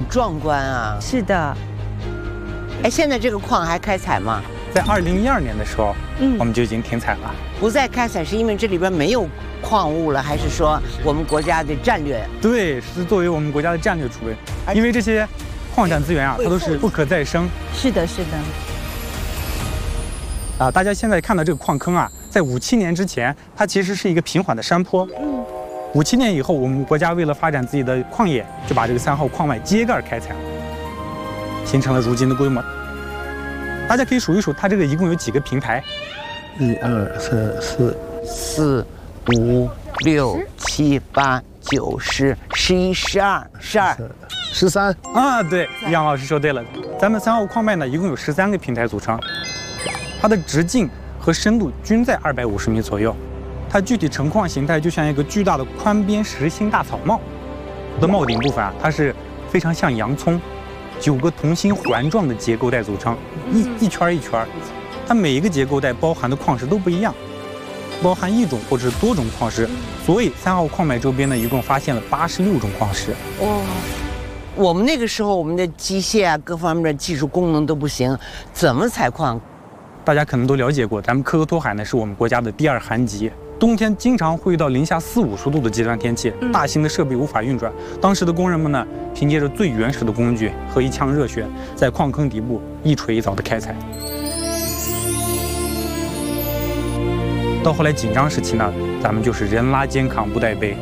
壮观啊！ 是的。 哎，现在这个矿还开采吗？ 在2012年的时候，我们就已经停采了。 不再开采是因为这里边没有矿物了，还是说我们国家的战略？ 对，是作为我们国家的战略储备，因为这些矿产资源啊，它都是不可再生。 是的，是的。 大家现在看到这个矿坑啊，在57年之前，它其实是一个平缓的山坡。57年以后，我们国家为了发展自己的矿业，就把这个3号矿脉揭盖开采了，形成了如今的规模。大家可以数一数，它这个一共有几个平台 ？1、2、3、 4、5、6、7、8、9、10、11、12、 13 啊！对，杨老师说对了，咱们3号矿脉呢，一共有13个平台组成，它的直径和深度均在250米左右。它具体成矿形态就像一个巨大的宽边实心大草帽，的帽顶部分啊，它是非常像洋葱。9个同心环状的结构带组成，一圈一圈，它每一个结构带包含的矿石都不一样，包含1种或者是多种矿石，所以3号矿脉周边呢，一共发现了86种矿石。 哇！我们那个时候，我们的机械啊，各方面的技术功能都不行，怎么采矿？ 大家可能都了解过，咱们可可托海呢是我们国家的第2寒极。冬天经常会遇到零下40、50度的极端天气，大型的设备无法运转。当时的工人们呢，凭借着最原始的工具和一腔热血，在矿坑底部一锤一凿的开采。到后来紧张时期呢，咱们就是人拉肩扛不带背。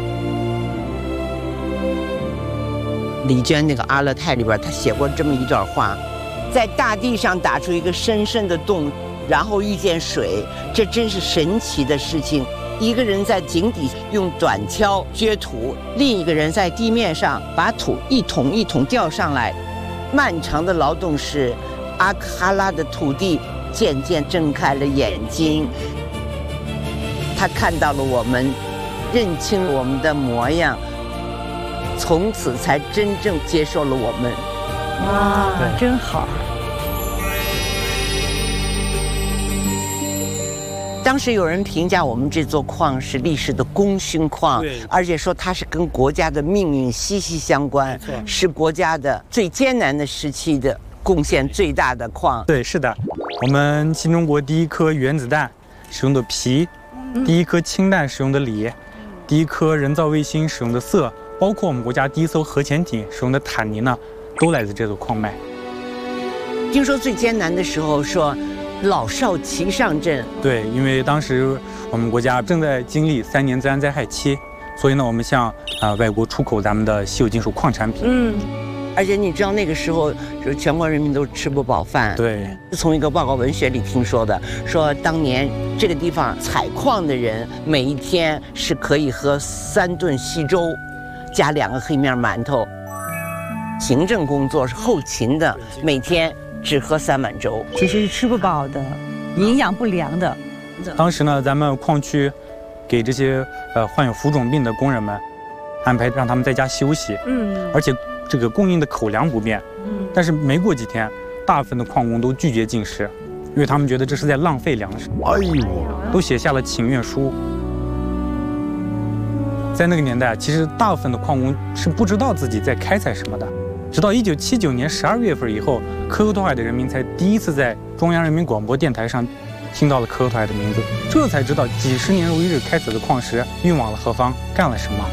李娟那个《阿勒泰》里边，她写过这么一段话：在大地上打出一个深深的洞。然后遇见水，这真是神奇的事情。一个人在井底用短锹掘土，另一个人在地面上把土一桶一桶吊上来。漫长的劳动使阿克哈拉的土地渐渐睁开了眼睛，他看到了我们，认清了我们的模样，从此才真正接受了我们。 哇，真好。 当时有人评价我们这座矿是历史的功勋矿，而且说它是跟国家的命运息息相关，是国家的最艰难的时期的贡献最大的矿。 对，是的，我们新中国第1颗原子弹使用的铍，第1颗氢弹使用的锂，第1颗人造卫星使用的铯，包括我们国家第1艘核潜艇使用的坦尼呢，都来自这座矿脉。 听说最艰难的时候说老少齐上阵。 对，因为当时我们国家正在经历3年自然灾害期，所以呢，我们向外国出口咱们的稀有金属矿产品。 而且你知道那个时候，就全国人民都吃不饱饭。 对， 是从一个报告文学里听说的，说当年这个地方采矿的人每一天是可以喝3顿稀粥，加2个黑面馒头。行政工作是后勤的，每天只喝3碗粥， 其实是吃不饱的，营养不良的。 当时呢，咱们矿区给这些患有浮肿病的工人们安排让他们在家休息，而且这个供应的口粮不变，但是没过几天，大部分的矿工都拒绝进食，因为他们觉得这是在浪费粮食， 哎呦， 都写下了请愿书。在那个年代，其实大部分的矿工是不知道自己在开采什么的。直到1979年12月份以后，可可托海的人民才第一次在中央人民广播电台上听到了可可托海的名字，这才知道几十年如一日开采的矿石运往了何方，干了什么。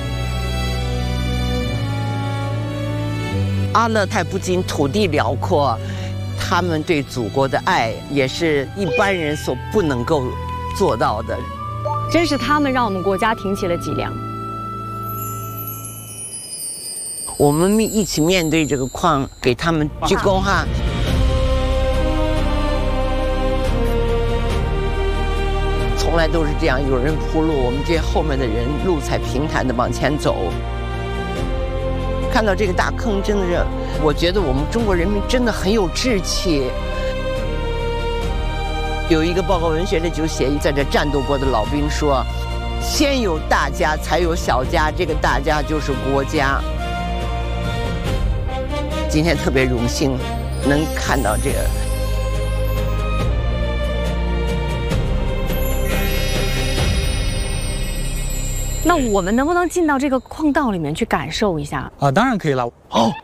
阿勒泰不仅土地辽阔，他们对祖国的爱也是一般人所不能够做到的。 真是他们让我们国家挺起了脊梁。 我们一起面对这个矿，给他们鞠躬哈。从来都是这样，有人铺路，我们这后面的人路才平坦的往前走。看到这个大坑，真的是，我觉得我们中国人民真的很有志气。有一个报告文学里就写，在这战斗过的老兵说：“先有大家，才有小家，这个大家就是国家。”今天特别荣幸能看到这个。 那我们能不能进到这个矿道里面去感受一下？ 当然可以了。好。